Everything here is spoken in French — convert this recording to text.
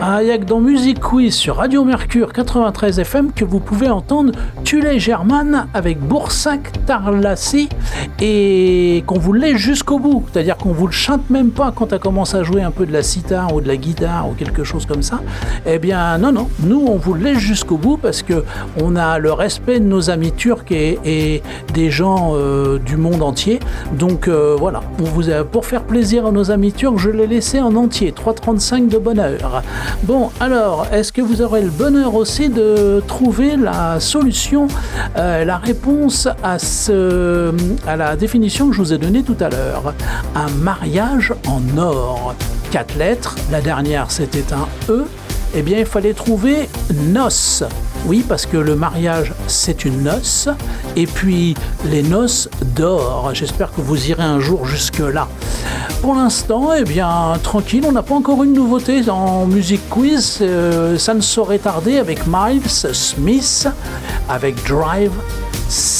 Ah, il y a que dans Music Quiz sur Radio Mercure 93 FM que vous pouvez entendre Tulay German avec Boursac Tarlassi et qu'on vous laisse jusqu'au bout. C'est-à-dire qu'on vous le chante même pas quand elle commence à jouer un peu de la sitar ou de la guitare ou quelque chose comme ça. Eh bien, non. Nous, on vous le laisse jusqu'au bout parce que on a le respect de nos amis turcs et des gens du monde entier. Donc, voilà. Pour faire plaisir à nos amis turcs, je l'ai laissé en entier. 3,35 de bonheur. Bon, alors, est-ce que vous aurez le bonheur aussi de trouver la solution, la réponse à la définition que je vous ai donnée tout à l'heure? Un mariage en or. 4 lettres, la dernière c'était un E. Eh bien, il fallait trouver noces. Oui, parce que le mariage, c'est une noce. Et puis, les noces d'or. J'espère que vous irez un jour jusque-là. Pour l'instant, eh bien, tranquille, on n'a pas encore une nouveauté en Music Quiz. Ça ne saurait tarder avec Miles Smith, avec Drive